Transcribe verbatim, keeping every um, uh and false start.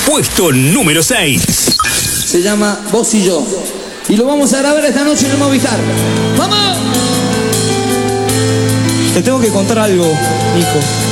Puesto número seis. Se llama Vos y Yo. Y lo vamos a grabar esta noche en el Movistar. ¡Vamos! Te tengo que contar algo, Nico.